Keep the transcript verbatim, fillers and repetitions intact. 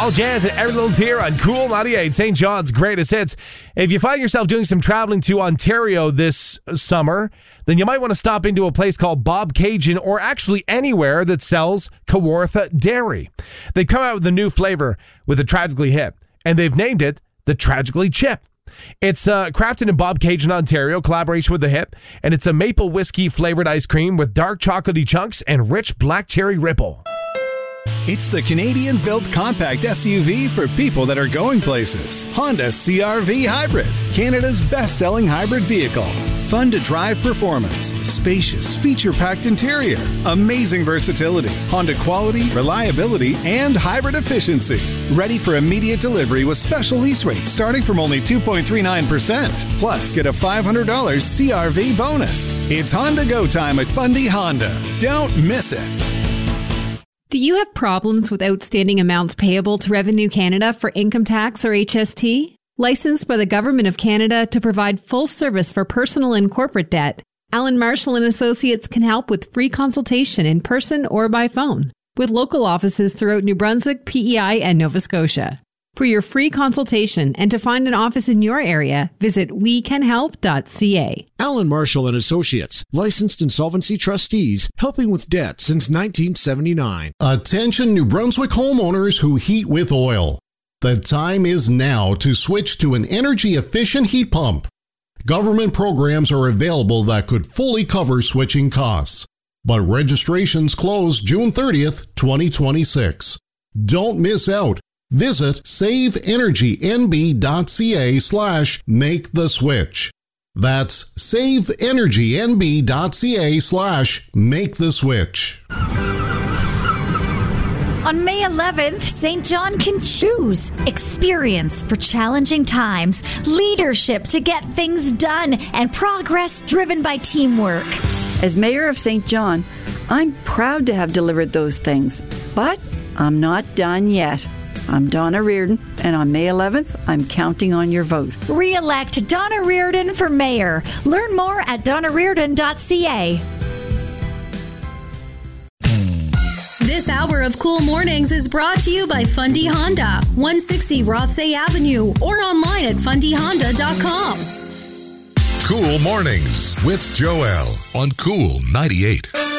All jazz and every little tear on Cool ninety-eight, Saint John's greatest hits. If you find yourself doing some traveling to Ontario this summer, then you might want to stop into a place called Bobcaygeon, or actually anywhere that sells Kawartha Dairy. They've come out with a new flavor with a Tragically Hip, and they've named it the Tragically Chip. It's uh, crafted in Bobcaygeon, Ontario, collaboration with the Hip, and it's a maple whiskey flavored ice cream with dark chocolatey chunks and rich black cherry ripple. It's the Canadian-built compact S U V for people that are going places. Honda C R V Hybrid, Canada's best-selling hybrid vehicle. Fun-to-drive performance, spacious, feature-packed interior, amazing versatility, Honda quality, reliability, and hybrid efficiency. Ready for immediate delivery with special lease rates starting from only two point three nine percent. Plus, get a five hundred dollars C R V bonus. It's Honda Go time at Fundy Honda. Don't miss it. Do you have problems with outstanding amounts payable to Revenue Canada for income tax or H S T? Licensed by the Government of Canada to provide full service for personal and corporate debt, Allen Marshall and Associates can help with free consultation in person or by phone, with local offices throughout New Brunswick, P E I, and Nova Scotia. For your free consultation and to find an office in your area, visit we can help dot c a. Allen Marshall and Associates, licensed insolvency trustees, helping with debt since nineteen seventy-nine. Attention New Brunswick homeowners who heat with oil. The time is now to switch to an energy-efficient heat pump. Government programs are available that could fully cover switching costs, but registrations close June thirtieth, twenty twenty-six. Don't miss out. Visit save energy n b dot c a slash make the switch. That's save energy n b dot c a slash make the switch. On May eleventh, Saint John can choose experience for challenging times, leadership to get things done, and progress driven by teamwork. As Mayor of Saint John, I'm proud to have delivered those things, but I'm not done yet. I'm Donna Reardon, and on May eleventh, I'm counting on your vote. Re-elect Donna Reardon for mayor. Learn more at donna reardon dot c a. This hour of Cool Mornings is brought to you by Fundy Honda, one sixty Rothsay Avenue, or online at fundy honda dot com. Cool Mornings with Joelle on Cool ninety-eight.